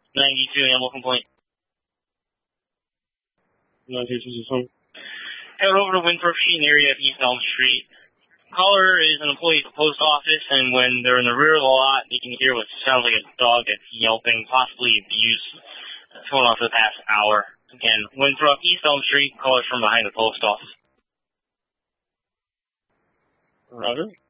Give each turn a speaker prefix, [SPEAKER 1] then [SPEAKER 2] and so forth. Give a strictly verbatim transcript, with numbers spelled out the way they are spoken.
[SPEAKER 1] ninety-two Animal Complaint.
[SPEAKER 2] ninety-two, this is home.
[SPEAKER 1] Head over to Winthrop Sheehan area at East Elm Street. Caller is an employee at the post office, and when they're in the rear of the lot, you can hear what sounds like a dog that's yelping, possibly abuse, that's going on for the past hour. Again, Winthrop, East Elm Street, caller from behind the post office.
[SPEAKER 2] Roger.